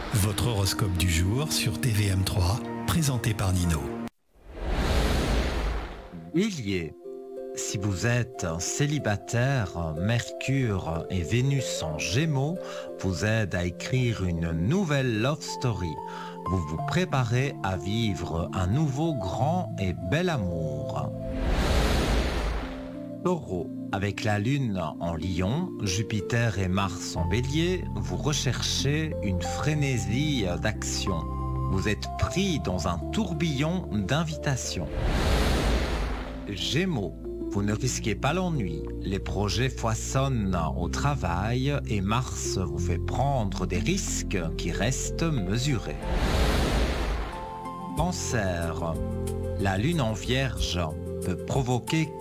Votre horoscope du jour sur TVM3, présenté par Nino. Bélier, si vous êtes un célibataire, Mercure et Vénus en Gémeaux vous aident à écrire une nouvelle love story. Vous vous préparez à vivre un nouveau grand et bel amour. Taureau, avec la Lune en Lion, Jupiter et Mars en Bélier, vous recherchez une frénésie d'action. Vous êtes pris dans un tourbillon d'invitations. Gémeaux, vous ne risquez pas l'ennui. Les projets foisonnent au travail et Mars vous fait prendre des risques qui restent mesurés. Cancer, la Lune en Vierge peut provoquer